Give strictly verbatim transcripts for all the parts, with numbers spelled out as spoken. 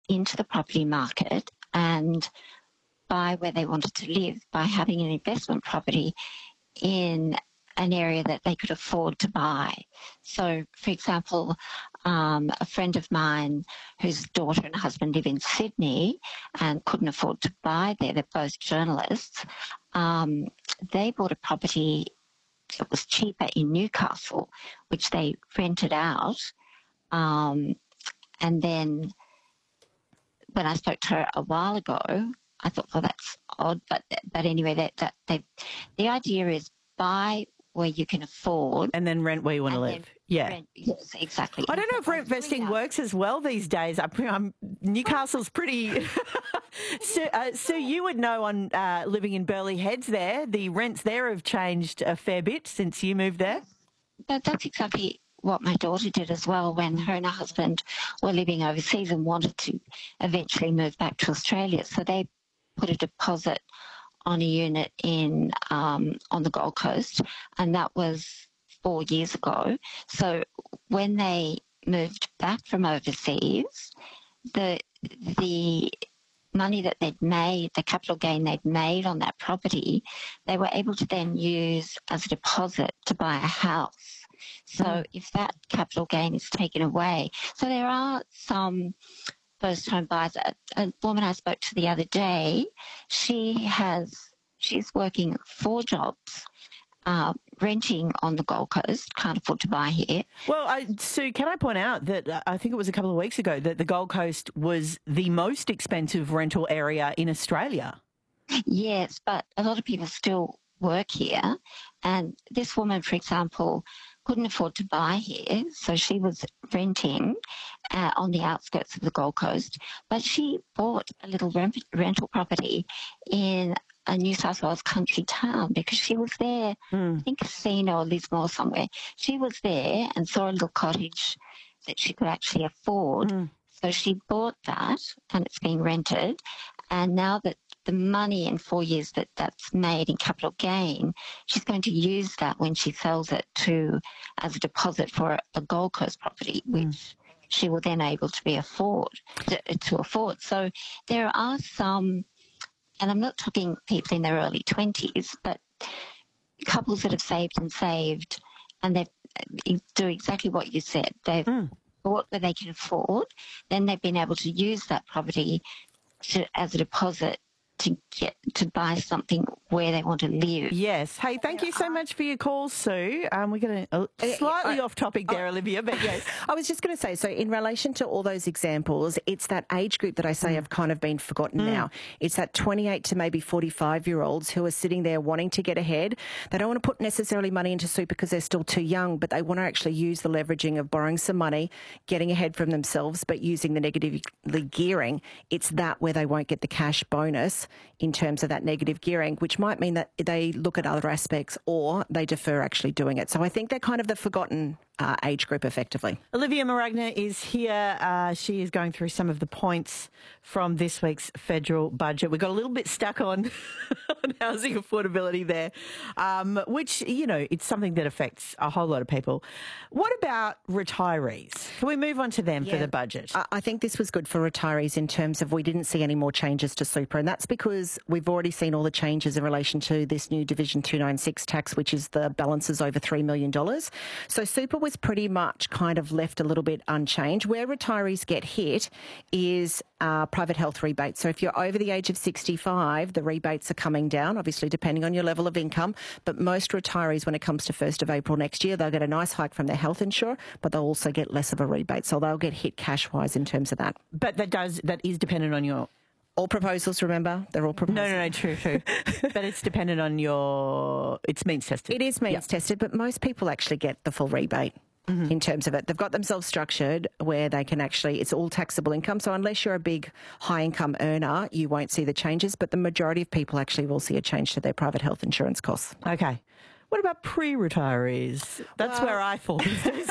into the property market and buy where they wanted to live by having an investment property in an area that they could afford to buy. So, for example, um, a friend of mine whose daughter and husband live in Sydney and couldn't afford to buy there, they're both journalists, um, they bought a property that was cheaper in Newcastle, which they rented out. Um, and then when I spoke to her a while ago, I thought, well, that's odd. But but anyway, that, that they, the idea is buy where you can afford. And then rent where you want to live. Yeah. Rent, yes, exactly. I don't know if rent vesting works as well these days. I'm, I'm, Newcastle's pretty... Sue, uh, Sue, you would know on uh, living in Burleigh Heads there, the rents there have changed a fair bit since you moved there. But that's exactly what my daughter did as well when her and her husband were living overseas and wanted to eventually move back to Australia. So they put a deposit on a unit in um, on the Gold Coast, and that was four years ago. So when they moved back from overseas, the the money that they'd made, the capital gain they'd made on that property, they were able to then use as a deposit to buy a house. So mm. if that capital gain is taken away, so there are some first-home buyers. A, a woman I spoke to the other day, she has, she's working four jobs, uh, renting on the Gold Coast, can't afford to buy here. Well, I, Sue, can I point out that uh, I think it was a couple of weeks ago that the Gold Coast was the most expensive rental area in Australia? Yes, but a lot of people still work here. And this woman, for example, couldn't afford to buy here, so she was renting uh, on the outskirts of the Gold Coast, but she bought a little rent- rental property in a New South Wales country town because she was there, mm. I think Casino or Lismore somewhere. She was there and saw a little cottage that she could actually afford, mm. so she bought that and it's being rented, and now that the money in four years that that's made in capital gain, she's going to use that when she sells it to as a deposit for a, a Gold Coast property, which mm. she will then able to be afford to, to afford. So there are some, and I'm not talking people in their early twenties, but couples that have saved and saved, and they do exactly what you said. They've mm. bought where they can afford, then they've been able to use that property to, as a deposit to get to buy something where they want to live. Yes. Hey, thank you so much for your call, Sue. Um, we're going to uh, slightly I, off topic there, I, Olivia, but yes. I was just going to say, so in relation to all those examples, it's that age group that I say mm. have kind of been forgotten mm. now. It's that twenty-eight to maybe forty-five-year-olds who are sitting there wanting to get ahead. They don't want to put necessarily money into super because they're still too young, but they want to actually use the leveraging of borrowing some money, getting ahead from themselves, but using the negative gearing. It's that where they won't get the cash bonus in terms of that negative gearing, which might mean that they look at other aspects or they defer actually doing it. So I think they're kind of the forgotten uh, age group effectively. Olivia Maragna is here. Uh, she is going through some of the points from this week's federal budget. We got a little bit stuck on, on housing affordability there, um, which, you know, it's something that affects a whole lot of people. What about retirees? Can we move on to them yeah, for the budget? I think this was good for retirees in terms of we didn't see any more changes to super, and that's because we've already seen all the changes in relation to this new Division two ninety-six tax, which is the balances over three million dollars. So super was pretty much kind of left a little bit unchanged. Where retirees get hit is uh, private health rebates. So if you're over the age of sixty-five, the rebates are coming down, obviously depending on your level of income. But most retirees, when it comes to first of April next year, they'll get a nice hike from their health insurer, but they'll also get less of a rebate. So they'll get hit cash-wise in terms of that. But that does that is dependent on your... All proposals, remember? They're all proposals. No, no, no, true, true. But it's dependent on your... It's means tested. It is means yep. tested, but most people actually get the full rebate. Mm-hmm. In terms of it, they've got themselves structured where they can actually, it's all taxable income. So unless you're a big high income earner, you won't see the changes, but the majority of people actually will see a change to their private health insurance costs. Okay. What about pre-retirees? That's well, where I fall.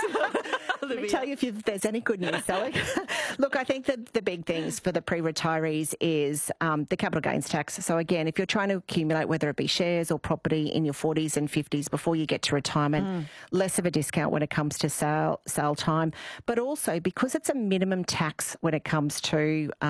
Let me tell you if there's any good news, Sally. Look, I think that the big things for the pre-retirees is um, the capital gains tax. So again, if you're trying to accumulate, whether it be shares or property in your forties and fifties before you get to retirement, mm. less of a discount when it comes to sale, sale time. But also because it's a minimum tax when it comes to... Um,